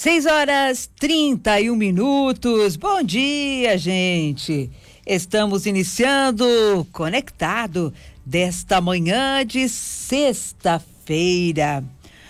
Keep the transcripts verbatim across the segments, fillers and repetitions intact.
seis horas trinta e um minutos. Bom dia, gente. Estamos iniciando Conectado desta manhã de sexta-feira.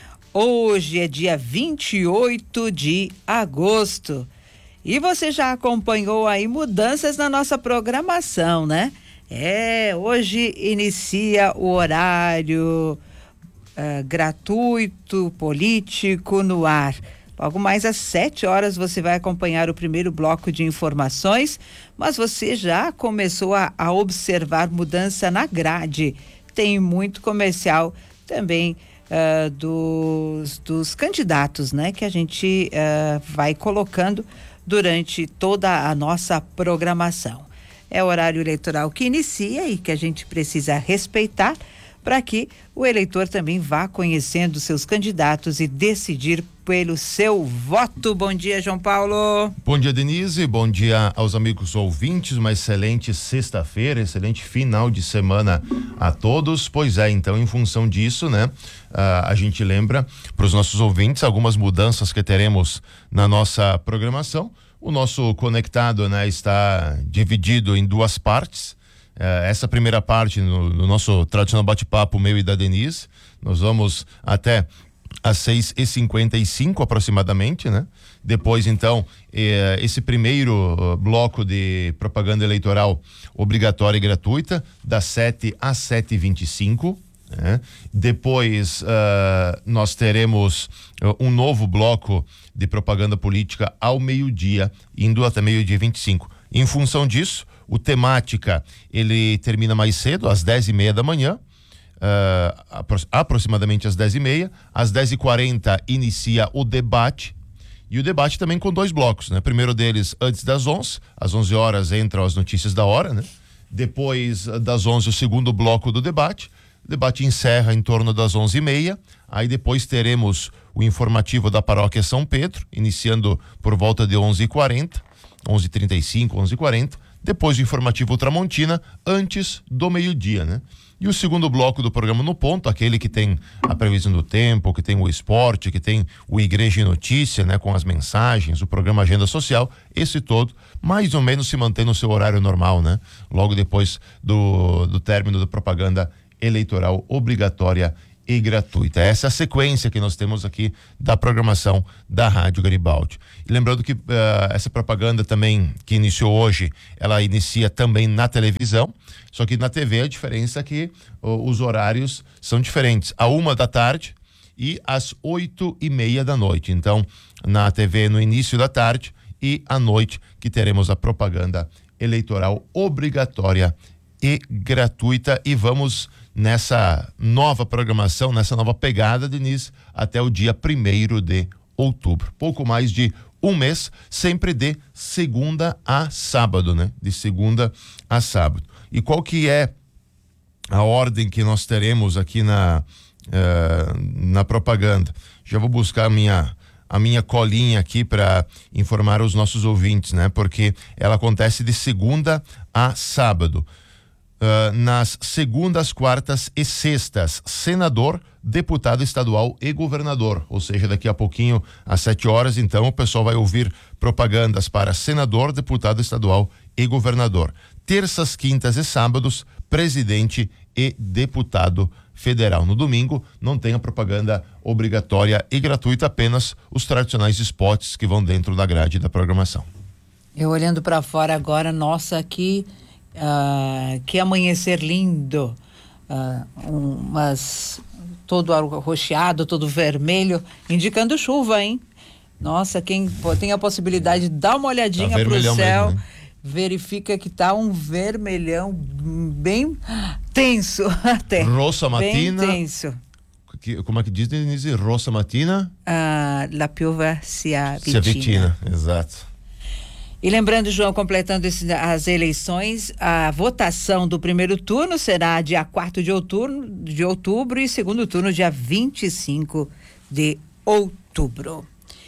Hoje é dia vinte e oito de agosto. E você já acompanhou aí mudanças na nossa programação, né? É, hoje inicia o horário uh, gratuito político no ar. Logo mais às sete horas você vai acompanhar o primeiro bloco de informações, mas você já começou a, a observar mudança na grade. Tem muito comercial também uh, dos, dos candidatos, né? Que a gente uh, vai colocando durante toda a nossa programação. É o horário eleitoral que inicia e que a gente precisa respeitar para que o eleitor também vá conhecendo seus candidatos e decidir pelo seu voto. Bom dia, João Paulo. Bom dia, Denise. Bom dia aos amigos ouvintes. Uma excelente sexta-feira, excelente final de semana a todos. Pois é, então, em função disso, né, a, a gente lembra para os nossos ouvintes algumas mudanças que teremos na nossa programação. O nosso Conectado, né, está dividido em duas partes. Uh, essa primeira parte, no, no nosso tradicional bate-papo, meu e da Denise, nós vamos até às seis e cinquenta e cinco aproximadamente, né? Depois, então, eh, esse primeiro uh, bloco de propaganda eleitoral obrigatória e gratuita, das sete às sete e vinte e cinco. Né? Depois uh, nós teremos uh, um novo bloco de propaganda política ao meio-dia, indo até meio-dia e vinte e cinco. Em função disso, o temática ele termina mais cedo, às dez e meia da manhã, uh, apro- aproximadamente às dez e meia. Às dez e quarenta inicia o debate. E o debate também com dois blocos, né? Primeiro deles antes das onze, às onze horas entram as notícias da hora, né? Depois das onze o segundo bloco do debate. O debate encerra em torno das onze e meia, aí depois teremos o informativo da Paróquia São Pedro, iniciando por volta de onze e quarenta, onze e trinta e cinco, onze e quarenta, depois o informativo Ultramontina, antes do meio-dia, né? E o segundo bloco do programa No Ponto, aquele que tem a previsão do tempo, que tem o esporte, que tem o Igreja em Notícia, né? Com as mensagens, o programa Agenda Social, esse todo, mais ou menos se mantém no seu horário normal, né? Logo depois do, do término da propaganda eleitoral obrigatória e gratuita. Essa é a sequência que nós temos aqui da programação da Rádio Garibaldi. E lembrando que uh, essa propaganda também que iniciou hoje, ela inicia também na televisão, só que na T V a diferença é que uh, os horários são diferentes, a uma da tarde e às oito e meia da noite. Então, na T V no início da tarde e à noite que teremos a propaganda eleitoral obrigatória e gratuita, e vamos nessa nova programação, nessa nova pegada, Denise, até o dia primeiro de outubro. Pouco mais de um mês, sempre de segunda a sábado, né? De segunda a sábado. E qual que é a ordem que nós teremos aqui na, uh, na propaganda? Já vou buscar a minha a minha colinha aqui para informar os nossos ouvintes, né? Porque ela acontece de segunda a sábado. Uh, nas segundas, quartas e sextas, senador, deputado estadual e governador. Ou seja, daqui a pouquinho, às sete horas, então, o pessoal vai ouvir propagandas para senador, deputado estadual e governador. Terças, quintas e sábados, presidente e deputado federal. No domingo, não tem a propaganda obrigatória e gratuita, apenas os tradicionais spots que vão dentro da grade da programação. Eu olhando para fora agora, nossa, aqui. Uh, que amanhecer lindo, uh, um, mas todo arroxeado, todo vermelho, indicando chuva, hein? Nossa, quem tem a possibilidade de dar uma olhadinha tá pro céu, mesmo, né? Verifica que tá um vermelhão bem tenso até. Rossa matina. Bem tenso. Que, como é que diz, Denise? Rossa matina? Uh, la piova si avvicina. Si avvicina, exato. E lembrando, João, completando esse, as eleições, a votação do primeiro turno será dia quatro de outubro, de outubro e segundo turno dia vinte e cinco de outubro.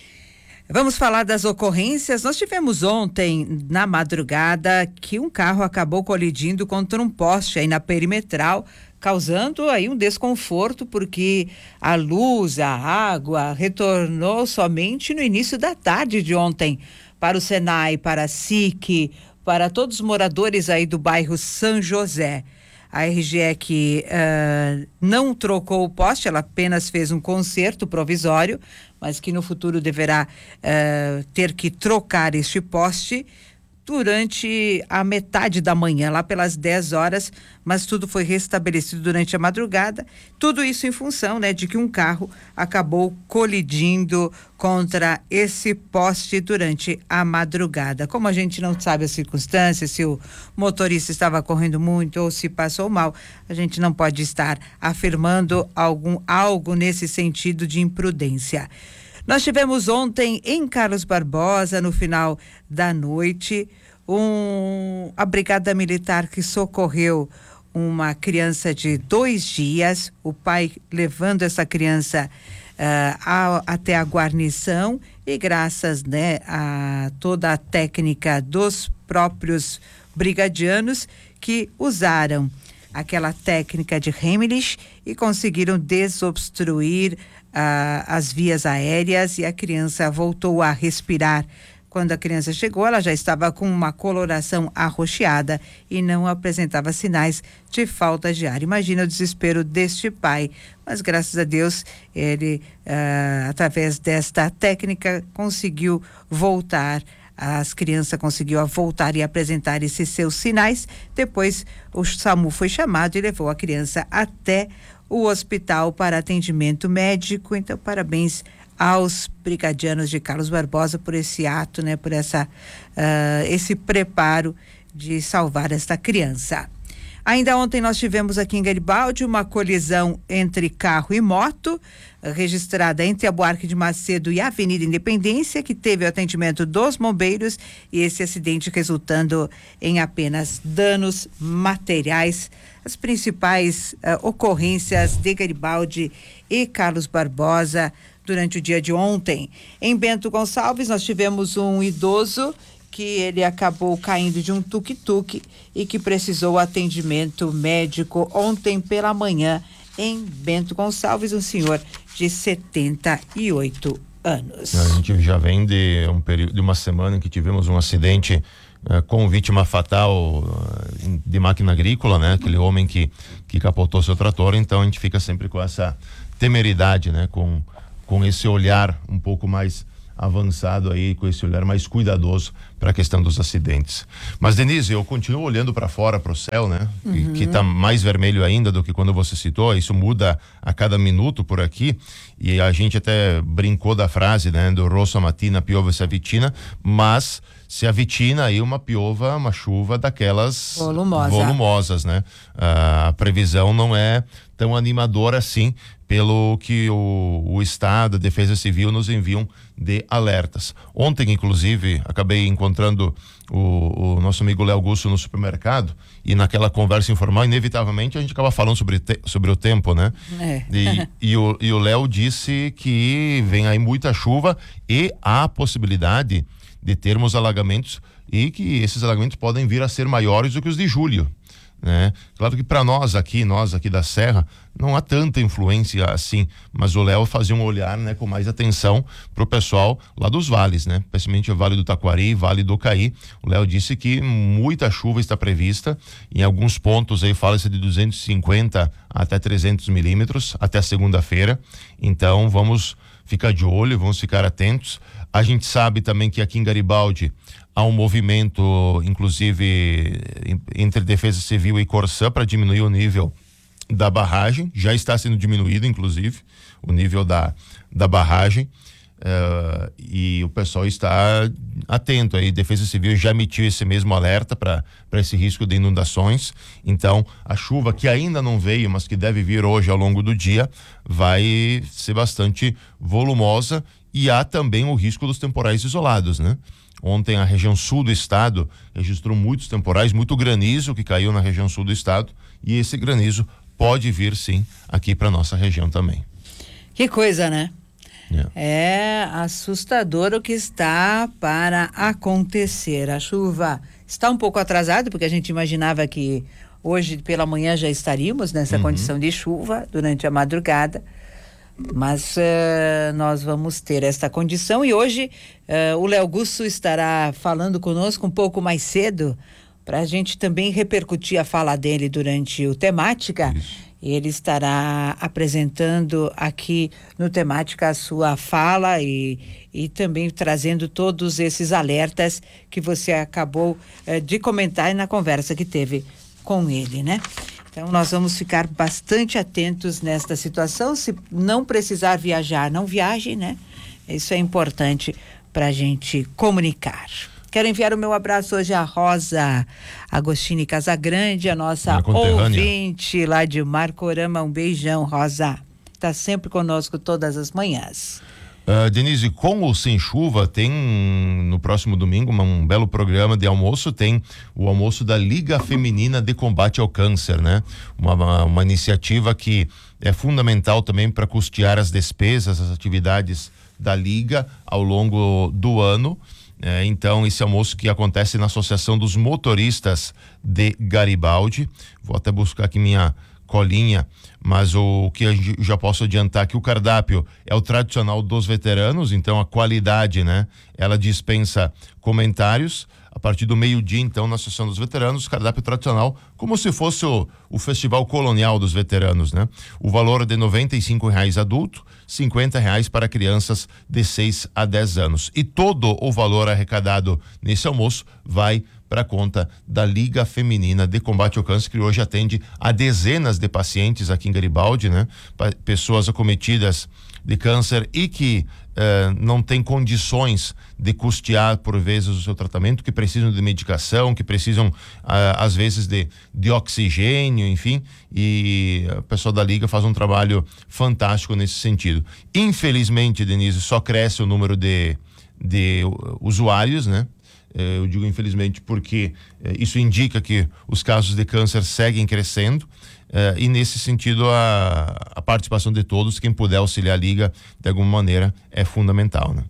Vamos falar das ocorrências. Nós tivemos ontem, na madrugada, que um carro acabou colidindo contra um poste aí na Perimetral, causando aí um desconforto, porque a luz, a água retornou somente no início da tarde de ontem para o Senai, para a S I C, para todos os moradores aí do bairro São José. A R G E C uh, não trocou o poste, ela apenas fez um conserto provisório, mas que no futuro deverá uh, ter que trocar este poste durante a metade da manhã, lá pelas dez horas, mas tudo foi restabelecido durante a madrugada. Tudo isso em função, né, de que um carro acabou colidindo contra esse poste durante a madrugada. Como a gente não sabe as circunstâncias, se o motorista estava correndo muito ou se passou mal, a gente não pode estar afirmando algum algo nesse sentido de imprudência. Nós tivemos ontem em Carlos Barbosa, no final da noite, um, a Brigada Militar que socorreu uma criança de dois dias, o pai levando essa criança uh, a, até a guarnição, e graças, né, a toda a técnica dos próprios brigadianos que usaram aquela técnica de Heimlich e conseguiram desobstruir ah, as vias aéreas, e a criança voltou a respirar. Quando a criança chegou, ela já estava com uma coloração arroxeada e não apresentava sinais de falta de ar. Imagina o desespero deste pai, mas graças a Deus ele, ah, através desta técnica, conseguiu voltar. As crianças conseguiu voltar e apresentar esses seus sinais. Depois o SAMU foi chamado e levou a criança até o hospital para atendimento médico. Então, parabéns aos brigadianos de Carlos Barbosa por esse ato, né, por essa uh, esse preparo de salvar esta criança. Ainda ontem nós tivemos aqui em Garibaldi uma colisão entre carro e moto, registrada entre a Buarque de Macedo e a Avenida Independência, que teve o atendimento dos bombeiros, e esse acidente resultando em apenas danos materiais. As principais uh, ocorrências de Garibaldi e Carlos Barbosa durante o dia de ontem. Em Bento Gonçalves nós tivemos um idoso que ele acabou caindo de um tuk-tuk e que precisou atendimento médico ontem pela manhã em Bento Gonçalves, um senhor de setenta e oito anos. A gente já vem de um período, de uma semana em que tivemos um acidente uh, com vítima fatal uh, de máquina agrícola, né? Aquele homem que, que capotou seu trator. Então a gente fica sempre com essa temeridade, né? Com, com esse olhar um pouco mais avançado aí, com esse olhar mais cuidadoso para a questão dos acidentes. Mas, Denise, eu continuo olhando para fora, para o céu, né? Uhum. Que está mais vermelho ainda do que quando você citou. Isso muda a cada minuto por aqui, e a gente até brincou da frase, né? Do rosso a mattina, piove se avvicina, mas se avvicina aí uma piova, uma chuva daquelas Volumosa. volumosas, né? A previsão não é tão animadora assim, pelo que o, o Estado, a Defesa Civil nos enviam de alertas. Ontem, inclusive, acabei encontrando o, o nosso amigo Léo Augusto no supermercado, e naquela conversa informal, inevitavelmente, a gente acaba falando sobre, te, sobre o tempo, né? É. E, e o, e o Léo disse que vem aí muita chuva e há possibilidade de termos alagamentos, e que esses alagamentos podem vir a ser maiores do que os de julho, né? Claro que para nós aqui, nós aqui da Serra, não há tanta influência assim, mas o Léo fazia um olhar, né, com mais atenção pro pessoal lá dos vales, né? Principalmente o Vale do Taquari, Vale do Caí. O Léo disse que muita chuva está prevista, em alguns pontos aí fala-se de duzentos e cinquenta até trezentos milímetros até segunda-feira. Então vamos ficar de olho, vamos ficar atentos. A gente sabe também que aqui em Garibaldi há um movimento, inclusive, entre Defesa Civil e Corsã, para diminuir o nível da barragem. Já está sendo diminuído, inclusive, o nível da, da barragem. Uh, e o pessoal está atento aí. Defesa Civil já emitiu esse mesmo alerta para para esse risco de inundações. Então, a chuva que ainda não veio, mas que deve vir hoje ao longo do dia, vai ser bastante volumosa, e há também o risco dos temporais isolados, né? Ontem a região sul do estado registrou muitos temporais, muito granizo que caiu na região sul do estado, e esse granizo pode vir sim aqui para nossa região também. Que coisa, né? Yeah. É assustador o que está para acontecer. A chuva está um pouco atrasada, porque a gente imaginava que Hoje pela manhã já estaríamos nessa uhum. condição de chuva durante a madrugada, mas uh, nós vamos ter esta condição e hoje uh, o Léo Augusto estará falando conosco um pouco mais cedo para a gente também repercutir a fala dele durante o Temática. Isso. Ele estará apresentando aqui no Temática a sua fala e, e também trazendo todos esses alertas que você acabou uh, de comentar na conversa que teve com ele, né? Então nós vamos ficar bastante atentos nesta situação. Se não precisar viajar, não viaje, né? Isso é importante para a gente comunicar. Quero enviar o meu abraço hoje à Rosa Agostini Casagrande, a nossa ouvinte lá de Marcorama. Um beijão, Rosa. Está sempre conosco todas as manhãs. Uh, Denise, com ou sem chuva, tem no próximo domingo uma, um belo programa de almoço, tem o almoço da Liga Feminina de Combate ao Câncer, né? Uma, uma, uma iniciativa que é fundamental também para custear as despesas, as atividades da Liga ao longo do ano. É, então, esse almoço que acontece na Associação dos Motoristas de Garibaldi. Vou até buscar aqui minha colinha, mas o que eu já posso adiantar que o cardápio é o tradicional dos veteranos, então a qualidade, né? Ela dispensa comentários. A partir do meio-dia, então, na Associação dos Veteranos, cardápio tradicional, como se fosse o, o Festival Colonial dos Veteranos, né? O valor é de noventa e cinco reais adulto, cinquenta reais para crianças de seis a dez anos. E todo o valor arrecadado nesse almoço vai para a conta da Liga Feminina de Combate ao Câncer, que hoje atende a dezenas de pacientes aqui em Garibaldi, né? Pessoas acometidas de câncer e que eh, não têm condições de custear por vezes o seu tratamento, que precisam de medicação, que precisam ah, às vezes de, de oxigênio, enfim, e a pessoa da Liga faz um trabalho fantástico nesse sentido. Infelizmente, Denise, só cresce o número de, de usuários, né? Eu digo infelizmente porque isso indica que os casos de câncer seguem crescendo, e nesse sentido a, a participação de todos, quem puder auxiliar a Liga de alguma maneira, é fundamental, né?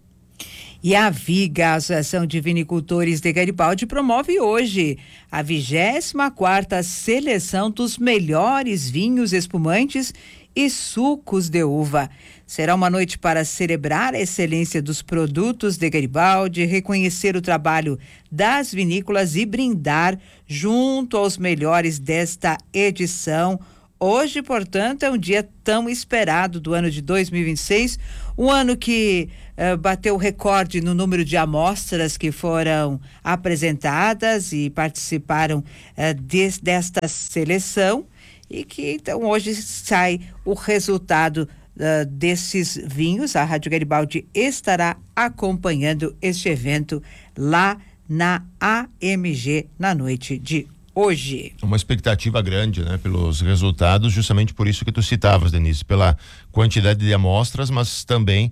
E a Viga, a Associação de Vinicultores de Garibaldi, promove hoje a vigésima quarta seleção dos melhores vinhos espumantes e sucos de uva. Será uma noite para celebrar a excelência dos produtos de Garibaldi, reconhecer o trabalho das vinícolas e brindar junto aos melhores desta edição. Hoje, portanto, é um dia tão esperado do ano de dois mil e vinte e seis, um ano que uh, bateu recorde no número de amostras que foram apresentadas e participaram uh, des, desta seleção, e que então hoje sai o resultado uh, desses vinhos. A Rádio Garibaldi estará acompanhando este evento lá na A M G na noite de hoje. Uma expectativa grande, né, pelos resultados, justamente por isso que tu citavas, Denise, pela quantidade de amostras, mas também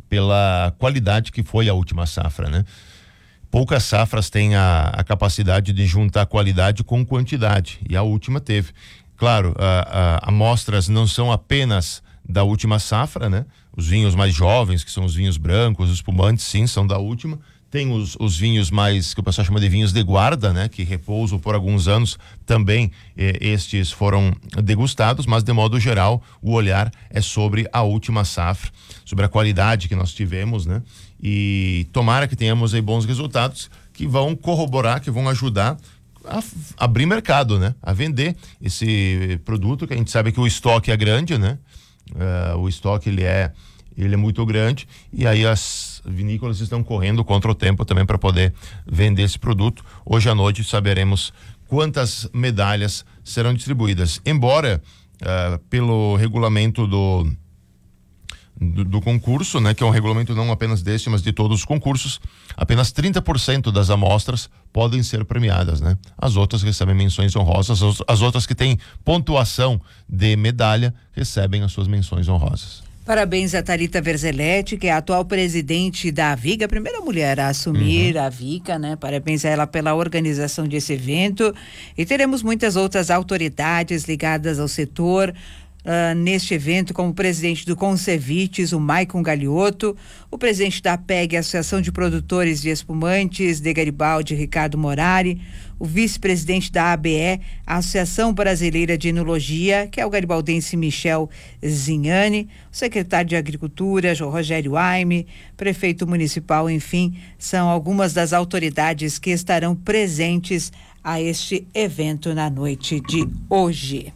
pela qualidade que foi a última safra, né? Poucas safras têm a, a capacidade de juntar qualidade com quantidade, e a última teve. Claro, a, a, amostras não são apenas da última safra, né? Os vinhos mais jovens, que são os vinhos brancos, os espumantes, sim, são da última. Tem os, os vinhos mais, que o pessoal chama de vinhos de guarda, né? Que repousam por alguns anos, também eh, estes foram degustados, mas de modo geral o olhar é sobre a última safra, sobre a qualidade que nós tivemos, né? E tomara que tenhamos aí bons resultados que vão corroborar, que vão ajudar a abrir mercado, né? A vender esse produto, que a gente sabe que o estoque é grande, né? Uh, o estoque ele é, ele é muito grande, e aí as vinícolas estão correndo contra o tempo também para poder vender esse produto. Hoje à noite saberemos quantas medalhas serão distribuídas, embora uh, pelo regulamento do Do, do concurso, né, que é um regulamento não apenas deste, mas de todos os concursos, apenas trinta por cento das amostras podem ser premiadas, né? As outras recebem menções honrosas, as outras que têm pontuação de medalha recebem as suas menções honrosas. Parabéns a Thalita Verzeletti, que é a atual presidente da Viga, a primeira mulher a assumir uhum. a Viga, né? Parabéns a ela pela organização desse evento, e teremos muitas outras autoridades ligadas ao setor uh, neste evento, como presidente do Concevites, o Maicon Galiotto, o presidente da A P E G, Associação de Produtores de Espumantes, de Garibaldi, Ricardo Morari, o vice-presidente da A B E, a Associação Brasileira de Enologia, que é o garibaldense Michel Zignani, o secretário de Agricultura, João Rogério Aime, prefeito municipal, enfim, são algumas das autoridades que estarão presentes a este evento na noite de hoje.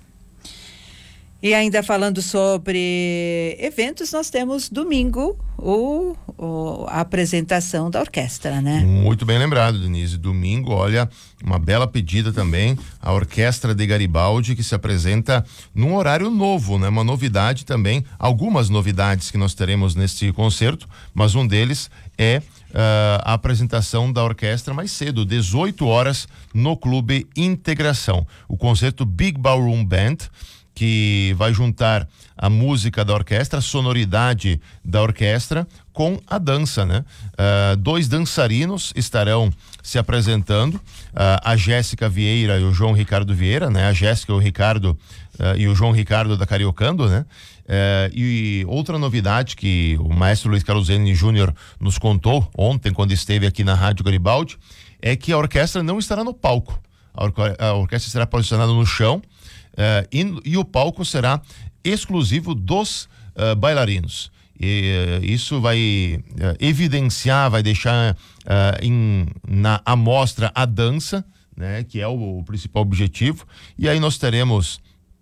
E ainda falando sobre eventos, nós temos domingo o, o, a apresentação da orquestra, né? Muito bem lembrado, Denise. Domingo, olha, uma bela pedida também, a Orquestra de Garibaldi, que se apresenta num horário novo, né? Uma novidade também, algumas novidades que nós teremos neste concerto, mas um deles é Uh, a apresentação da orquestra mais cedo, dezoito horas, no Clube Integração. O concerto Big Ballroom Band, que vai juntar a música da orquestra, a sonoridade da orquestra com a dança, né? Uh, dois dançarinos estarão se apresentando, uh, a Jéssica Vieira e o João Ricardo Vieira, né? A Jéssica, o Ricardo uh, e o João Ricardo da Cariocando, né? Uh, e outra novidade que o maestro Luiz Carlos Zene Júnior nos contou ontem, quando esteve aqui na Rádio Garibaldi, é que a orquestra não estará no palco. A, orque- a orquestra será posicionada no chão, uh, e, e o palco será exclusivo dos uh, bailarinos. E, uh, isso vai uh, evidenciar, vai deixar uh, em, na amostra a dança, né, que é o, o principal objetivo. E aí nós teremos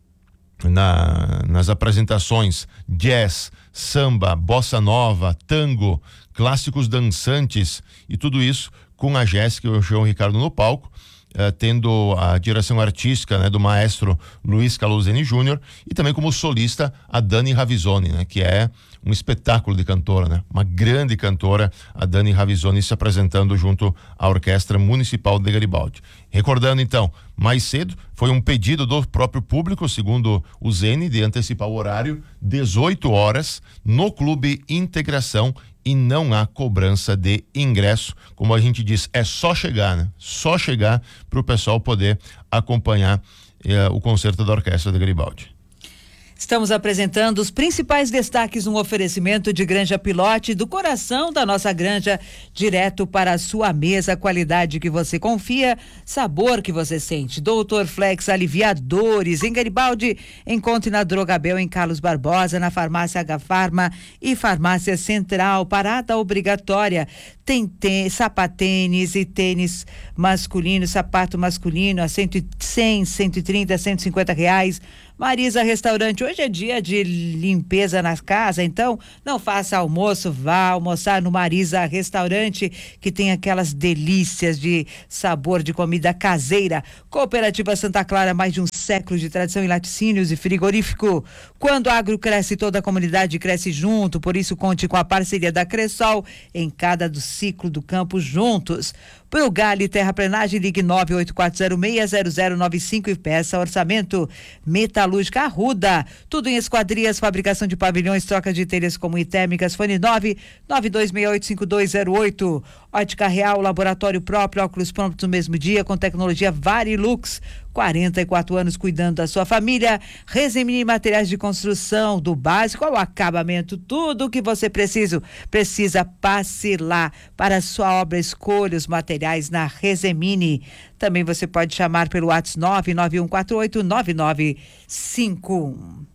Na, nas apresentações jazz, samba, bossa nova, tango, clássicos dançantes e tudo isso com a Jéssica e o João Ricardo no palco, eh, tendo a direção artística, né, do maestro Luiz Carlos Zene Júnior e também como solista a Dani Ravizoni, né, que é um espetáculo de cantora, né, uma grande cantora, a Dani Ravizoni, se apresentando junto à Orquestra Municipal de Garibaldi. Recordando então, mais cedo, foi um pedido do próprio público, segundo o Zene, de antecipar o horário, dezoito horas, no Clube Integração, e não há cobrança de ingresso. Como a gente diz, é só chegar, né? Só chegar para o pessoal poder acompanhar eh, o concerto da Orquestra de Garibaldi. Estamos apresentando os principais destaques no oferecimento de Granja Pilote, do coração da nossa granja, direto para a sua mesa, qualidade que você confia, sabor que você sente. Doutor Flex Aliviadores, em Garibaldi, encontre na Drogabel, em Carlos Barbosa, na Farmácia H Farma e Farmácia Central. Parada obrigatória. Tem tê, sapatênis e tênis masculino, sapato masculino a cem, cento e trinta, cento e cinquenta reais. Marisa Restaurante, hoje é dia de limpeza na casa, então não faça almoço, vá almoçar no Marisa Restaurante, que tem aquelas delícias de sabor de comida caseira. Cooperativa Santa Clara, mais de um século de tradição em laticínios e frigorífico. Quando o agro cresce, toda a comunidade cresce junto, por isso conte com a parceria da Cressol em cada do ciclo do campo juntos. Pro Gale Terraplenagem, ligue nove oito quatro zero seis zero zero nove cinco e peça orçamento. Metalúrgica Arruda, tudo em esquadrias, fabricação de pavilhões, troca de telhas como e térmicas. Fone nove nove dois seis oito cinco dois zero oito. Ótica Real, laboratório próprio, óculos prontos no mesmo dia, com tecnologia Varilux. quarenta e quatro anos cuidando da sua família. Resemini Materiais de Construção, do básico ao acabamento, tudo o que você precisa, precisa passe lá para a sua obra. Escolha os materiais na Resemini. Também você pode chamar pelo WhatsApp nove nove um quatro oito nove nove cinco um.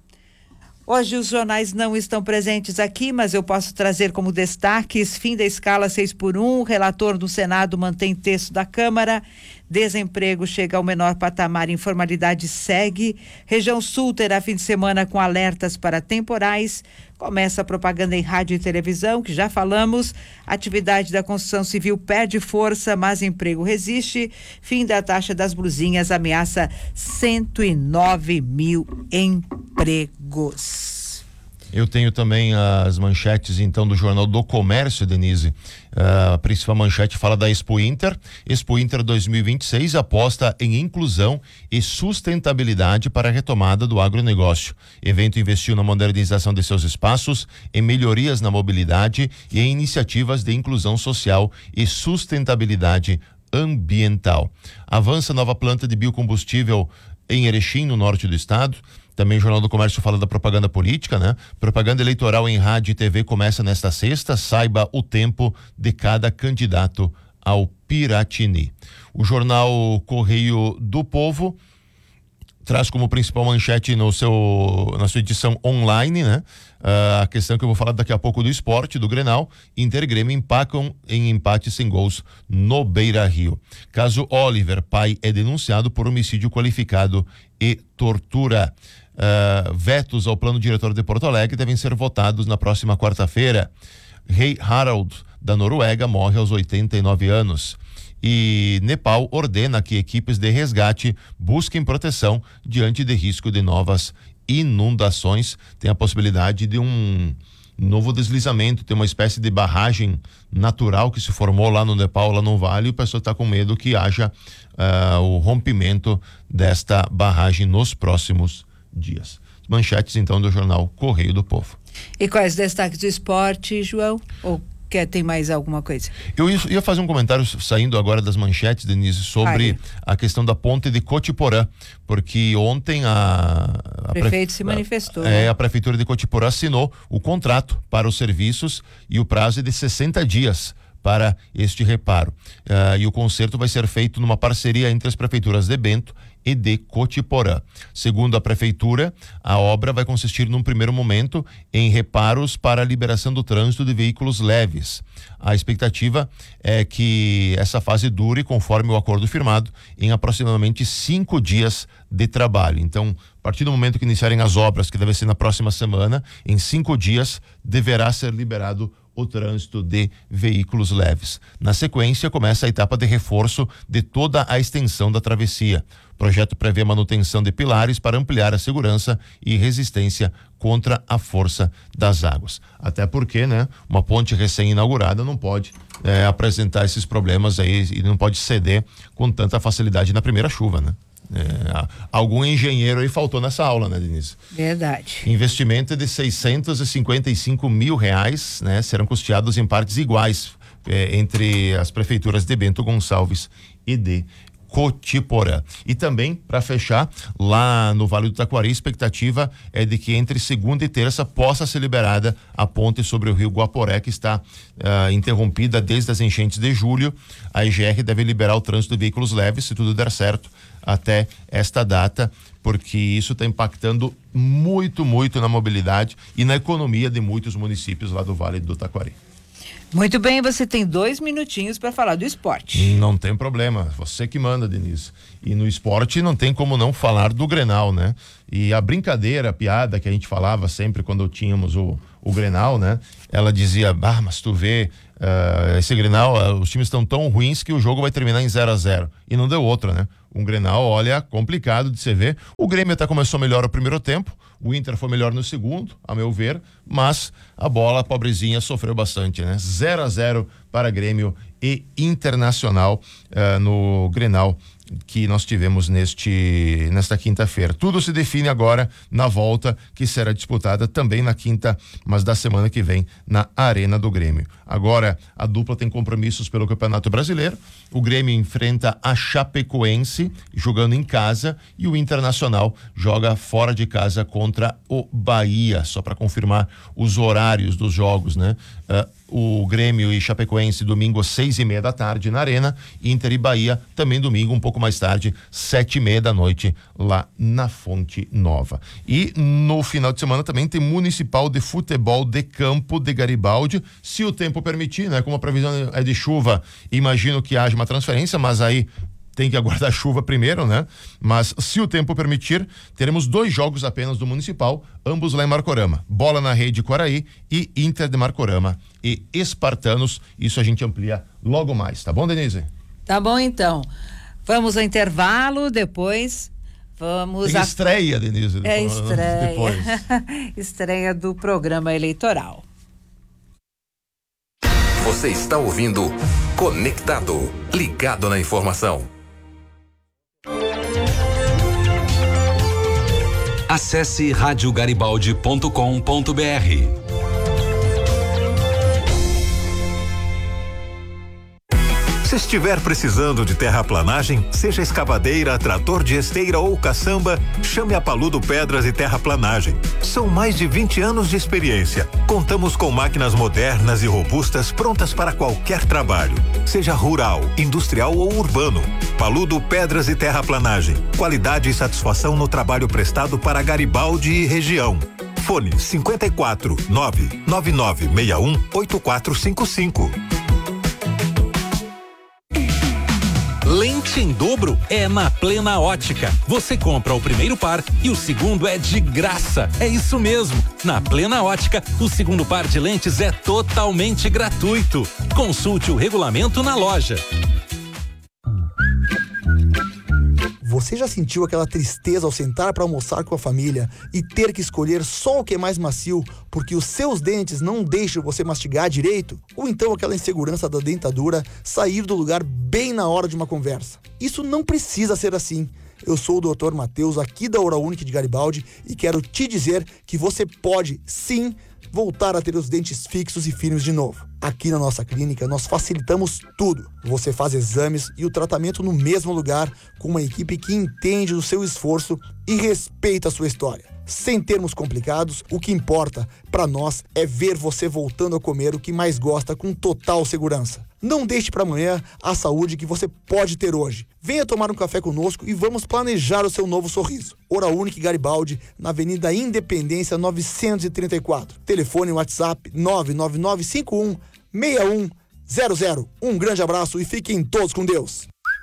Hoje os jornais não estão presentes aqui, mas eu posso trazer como destaques: fim da escala seis por um, relator do Senado mantém texto da Câmara, desemprego chega ao menor patamar, informalidade segue, região sul terá fim de semana com alertas para temporais, começa a propaganda em rádio e televisão, que já falamos, atividade da construção civil perde força, mas emprego resiste, fim da taxa das blusinhas ameaça cento e nove mil empregos. Eu tenho também as manchetes, então, do Jornal do Comércio, Denise. Uh, a principal manchete fala da Expo Inter. Expo Inter dois mil e vinte e seis aposta em inclusão e sustentabilidade para a retomada do agronegócio. Evento investiu na modernização de seus espaços, em melhorias na mobilidade e em iniciativas de inclusão social e sustentabilidade ambiental. Avança nova planta de biocombustível em Erechim, no norte do estado. Também o Jornal do Comércio fala da propaganda política, né? Propaganda eleitoral em rádio e T V começa nesta sexta. Saiba o tempo de cada candidato ao Piratini. O Jornal Correio do Povo traz como principal manchete no seu, na sua edição online, né? Uh, a questão que eu vou falar daqui a pouco do esporte, do Grenal. Inter e Grêmio empacam em empate sem gols no Beira-Rio. Caso Oliver, pai é denunciado por homicídio qualificado e tortura. Uh, vetos ao plano diretor de Porto Alegre devem ser votados na próxima quarta-feira. Rei Harald, da Noruega, morre aos oitenta e nove anos. E Nepal ordena que equipes de resgate busquem proteção diante de risco de novas inundações. Tem a possibilidade de um novo deslizamento, tem uma espécie de barragem natural que se formou lá no Nepal, lá no vale, e o pessoal está com medo que haja uh, o rompimento desta barragem nos próximos dias. Manchetes então do jornal Correio do Povo. E quais destaques do esporte, João? Ou quer, tem mais alguma coisa? Eu ia, ia fazer um comentário saindo agora das manchetes, Denise, sobre Ai. a questão da ponte de Cotiporã, porque ontem a... a o prefeito pre... se manifestou. É, a prefeitura de Cotiporã assinou o contrato para os serviços e o prazo é de sessenta dias para este reparo. Uh, e o conserto vai ser feito numa parceria entre as prefeituras de Bento e de Cotiporã. Segundo a prefeitura, a obra vai consistir num primeiro momento em reparos para a liberação do trânsito de veículos leves. A expectativa é que essa fase dure, conforme o acordo firmado, em aproximadamente cinco dias de trabalho. Então, a partir do momento que iniciarem as obras, que deve ser na próxima semana, em cinco dias deverá ser liberado o trânsito de veículos leves. Na sequência, começa a etapa de reforço de toda a extensão da travessia. O projeto prevê a manutenção de pilares para ampliar a segurança e resistência contra a força das águas. Até porque, né, uma ponte recém-inaugurada não pode é, apresentar esses problemas aí e não pode ceder com tanta facilidade na primeira chuva, né? É, algum engenheiro aí faltou nessa aula, né, Denise? Verdade. Investimento de seiscentos e cinquenta e cinco mil reais, né, serão custeados em partes iguais é, entre as prefeituras de Bento Gonçalves e de Cotiporã. E também, para fechar, lá no Vale do Taquari, a expectativa é de que entre segunda e terça possa ser liberada a ponte sobre o rio Guaporé, que está uh, interrompida desde as enchentes de julho. A I G R deve liberar o trânsito de veículos leves, se tudo der certo, até esta data, porque isso está impactando muito, muito na mobilidade e na economia de muitos municípios lá do Vale do Taquari. Muito bem, você tem dois minutinhos para falar do esporte. Não tem problema, você que manda, Denise. E no esporte não tem como não falar do Grenal, né? E a brincadeira, a piada que a gente falava sempre quando tínhamos o, o Grenal, né? Ela dizia, ah, mas tu vê, uh, esse Grenal, uh, os times estão tão ruins que o jogo vai terminar em zero a zero. E não deu outra, né? Um Grenal, olha, complicado de se ver. O Grêmio até começou melhor o primeiro tempo, o Inter foi melhor no segundo, a meu ver, mas a bola, a pobrezinha, sofreu bastante, né? zero a zero para Grêmio e Internacional uh, no Grenal que nós tivemos neste nesta quinta-feira. Tudo se define agora na volta, que será disputada também na quinta, mas da semana que vem, na Arena do Grêmio. Agora, a dupla tem compromissos pelo Campeonato Brasileiro. O Grêmio enfrenta a Chapecoense, jogando em casa, e o Internacional joga fora de casa contra o Bahia, só para confirmar os horários dos jogos, né? Uh, o Grêmio e Chapecoense domingo às seis e meia da tarde na Arena, Inter e Bahia também domingo um pouco mais tarde, sete e meia da noite lá na Fonte Nova. E no final de semana também tem Municipal de Futebol de Campo de Garibaldi, se o tempo permitir, né? Como a previsão é de chuva, imagino que haja uma transferência, mas aí tem que aguardar chuva primeiro, né? Mas se o tempo permitir, teremos dois jogos apenas do Municipal, ambos lá em Marcorama. Bola na Rede Quaraí e Inter de Marcorama e Espartanos. Isso a gente amplia logo mais, tá bom, Denise? Tá bom, então. Vamos ao intervalo, depois vamos... Tem a... estreia, Denise. É estreia. Depois. Estreia do programa eleitoral. Você está ouvindo Conectado, ligado na informação. Acesse rádio garibaldi ponto com ponto br. Se estiver precisando de terraplanagem, seja escavadeira, trator de esteira ou caçamba, chame a Paludo Pedras e Terraplanagem. São mais de vinte anos de experiência. Contamos com máquinas modernas e robustas prontas para qualquer trabalho, seja rural, industrial ou urbano. Paludo Pedras e Terraplanagem. Qualidade e satisfação no trabalho prestado para Garibaldi e região. Fone cinquenta e quatro, nove nove nove seis um, oito quatro cinco cinco. Lente em dobro é na Plena Ótica. Você compra o primeiro par e o segundo é de graça. É isso mesmo. Na Plena Ótica, o segundo par de lentes é totalmente gratuito. Consulte o regulamento na loja. Você já sentiu aquela tristeza ao sentar para almoçar com a família e ter que escolher só o que é mais macio porque os seus dentes não deixam você mastigar direito? Ou então aquela insegurança da dentadura sair do lugar bem na hora de uma conversa? Isso não precisa ser assim. Eu sou o doutor Matheus, aqui da Oral Unique de Garibaldi, e quero te dizer que você pode, sim, voltar a ter os dentes fixos e firmes de novo. Aqui na nossa clínica, nós facilitamos tudo. Você faz exames e o tratamento no mesmo lugar, com uma equipe que entende do seu esforço e respeita a sua história. Sem termos complicados, o que importa para nós é ver você voltando a comer o que mais gosta com total segurança. Não deixe para amanhã a saúde que você pode ter hoje. Venha tomar um café conosco e vamos planejar o seu novo sorriso. Oral Unique Garibaldi, na Avenida Independência novecentos e trinta e quatro. Telefone e WhatsApp nove nove nove cinco um seis um zero zero. Um grande abraço e fiquem todos com Deus.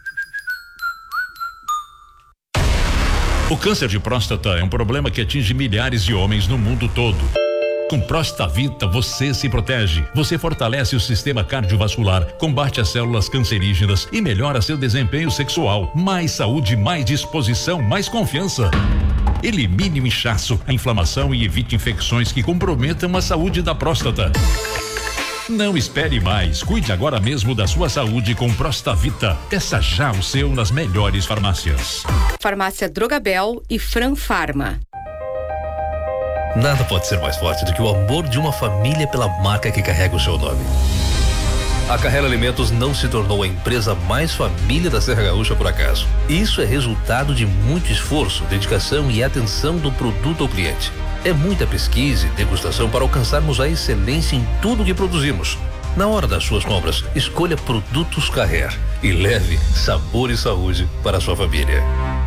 O câncer de próstata é um problema que atinge milhares de homens no mundo todo. Com Prostavita você se protege, você fortalece o sistema cardiovascular, combate as células cancerígenas e melhora seu desempenho sexual. Mais saúde, mais disposição, mais confiança. Elimine o inchaço, a inflamação e evite infecções que comprometam a saúde da próstata. Não espere mais, cuide agora mesmo da sua saúde com Prostavita. Peça já o seu nas melhores farmácias. Farmácia Drogabel e Fran Farma. Nada pode ser mais forte do que o amor de uma família pela marca que carrega o seu nome. A Carrera Alimentos não se tornou a empresa mais família da Serra Gaúcha por acaso. Isso é resultado de muito esforço, dedicação e atenção do produto ao cliente. É muita pesquisa e degustação para alcançarmos a excelência em tudo que produzimos. Na hora das suas compras, escolha Produtos Carrer e leve sabor e saúde para a sua família.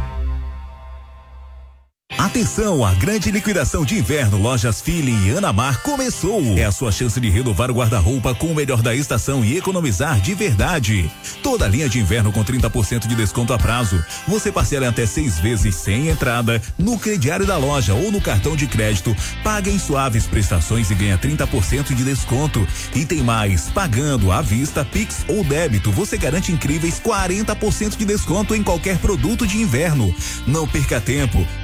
Atenção, a grande liquidação de inverno Lojas Feeling e Anamar começou. É a sua chance de renovar o guarda-roupa com o melhor da estação e economizar de verdade. Toda a linha de inverno com trinta por cento de desconto a prazo. Você parcela em até seis vezes sem entrada no crediário da loja ou no cartão de crédito. Paga em suaves prestações e ganha trinta por cento de desconto. E tem mais, pagando à vista, Pix ou débito, você garante incríveis quarenta por cento de desconto em qualquer produto de inverno. Não perca tempo.